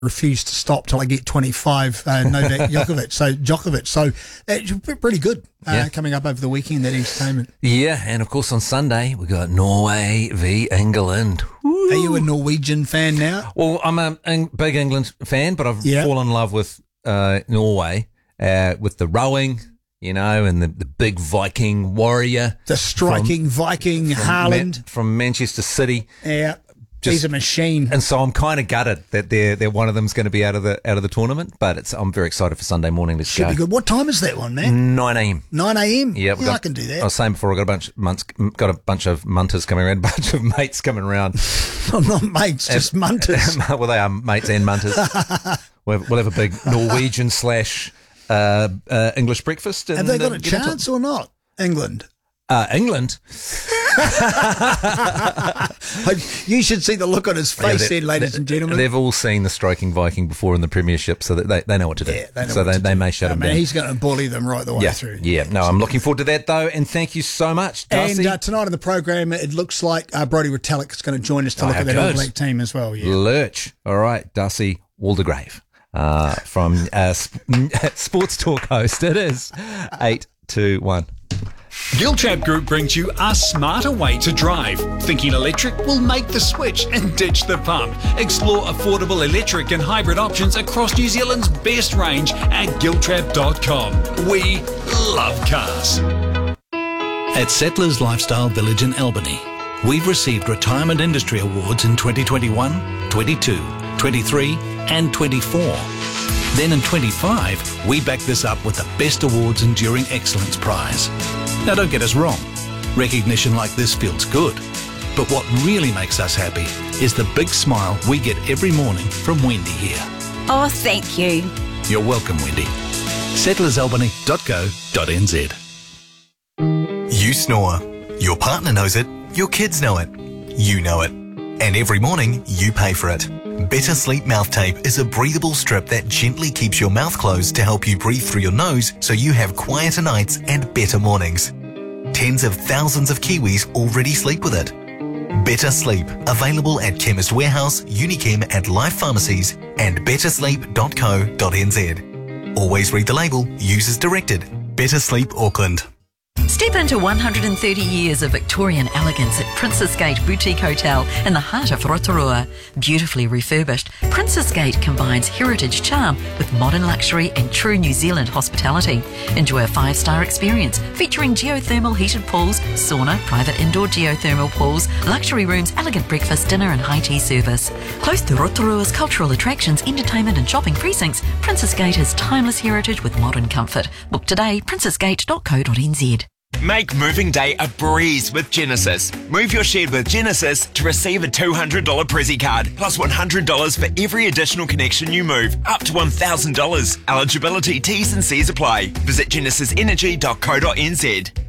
refuse to stop till I get 25, Novak Djokovic. So that's pretty good coming up over the weekend, that entertainment. Yeah, and of course on Sunday we got Norway v England. Woo. Are you a Norwegian fan now? Well, I'm a big England fan, but I've fallen in love with Norway with the rowing, you know, and the big Viking warrior. The striking Viking Haaland. From Manchester City. Yeah. He's a machine. And so I'm kind of gutted that they're one of them's going to be out of the tournament, but I'm very excited for Sunday morning. Let's go. Should be good. What time is that one, man? 9 a.m. 9 a.m.? Yeah, I can do that. I was saying before, I got a bunch of munters coming around, a bunch of mates coming around. I'm not mates, just munters. Well, they are mates and munters. We'll have a big Norwegian / English breakfast. Have they got a chance or not, England? England? You should see the look on his face there, ladies and gentlemen. They've all seen the striking Viking before in the Premiership, so that they know what to do. Yeah, they may shut him down. He's going to bully them right the way through. Yeah, no, I'm looking forward to that, though, and thank you so much, Darcy. And tonight on the program, it looks like Brodie Retallick is going to join us to look at that All Black team as well. Yeah. Lurch. All right, Darcy Waldegrave from Sports Talk host. It is 8 to 1. Giltrap Group brings you a smarter way to drive. Thinking electric? Will make the switch and ditch the pump. Explore affordable electric and hybrid options across New Zealand's best range at giltrap.com. We love cars. At Settlers Lifestyle Village in Albany, we've received Retirement Industry Awards in 2021, 22, 23 and 24. Then in 25, we back this up with the Best Awards Enduring Excellence Prize. Now don't get us wrong, recognition like this feels good, but what really makes us happy is the big smile we get every morning from Wendy here. Oh, thank you. You're welcome, Wendy. settlersalbany.co.nz. You snore. Your partner knows it. Your kids know it. You know it. And every morning, you pay for it. Better Sleep Mouth Tape is a breathable strip that gently keeps your mouth closed to help you breathe through your nose so you have quieter nights and better mornings. Tens of thousands of Kiwis already sleep with it. Better Sleep, available at Chemist Warehouse, Unichem and Life Pharmacies and bettersleep.co.nz. Always read the label, use as directed. Better Sleep Auckland. Step into 130 years of Victorian elegance at Princess Gate Boutique Hotel in the heart of Rotorua. Beautifully refurbished, Princess Gate combines heritage charm with modern luxury and true New Zealand hospitality. Enjoy a 5-star experience featuring geothermal heated pools, sauna, private indoor geothermal pools, luxury rooms, elegant breakfast, dinner and high tea service. Close to Rotorua's cultural attractions, entertainment and shopping precincts, Princess Gate has timeless heritage with modern comfort. Book today, princessgate.co.nz. Make moving day a breeze with Genesis. Move your shed with Genesis to receive a $200 Prezzy card, plus $100 for every additional connection you move, up to $1,000. Eligibility, T's and C's apply. Visit genesisenergy.co.nz.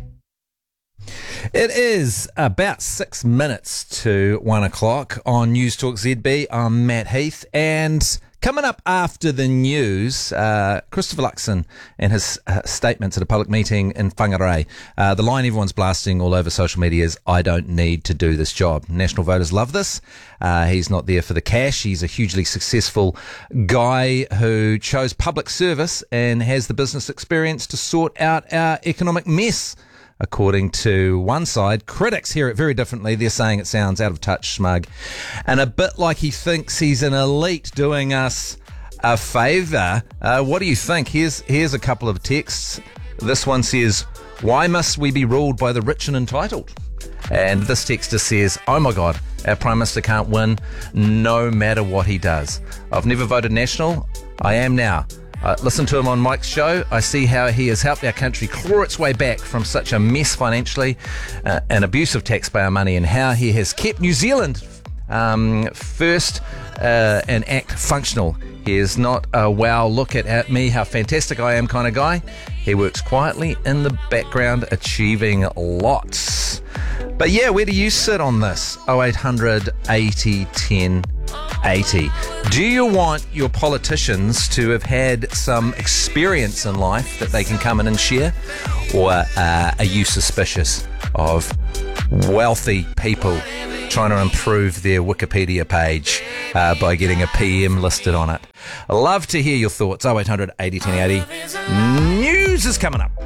It is about 6 minutes to 1 o'clock on News Talk ZB. I'm Matt Heath, and coming up after the news, Christopher Luxon and his statements at a public meeting in Whangarei. The line everyone's blasting all over social media is, "I don't need to do this job." National voters love this. He's not there for the cash. He's a hugely successful guy who chose public service and has the business experience to sort out our economic mess. According to one side, critics hear it very differently. They're saying it sounds out of touch, smug, and a bit like he thinks he's an elite doing us a favour. What do you think? Here's a couple of texts. This one says, "Why must we be ruled by the rich and entitled?" And this texter says, "Oh my God, our Prime Minister can't win no matter what he does. I've never voted National. I am now. Listen to him on Mike's show. I see how he has helped our country claw its way back from such a mess financially, and abuse of taxpayer money, and how he has kept New Zealand first and act functional. He is not a wow, look at me, how fantastic I am kind of guy. He works quietly in the background, achieving lots." But yeah, where do you sit on this? 0800 80 10 80. Do you want your politicians to have had some experience in life that they can come in and share? Or are you suspicious of wealthy people trying to improve their Wikipedia page by getting a PM listed on it. I'd love to hear your thoughts. 0800 80 10 80. News is coming up.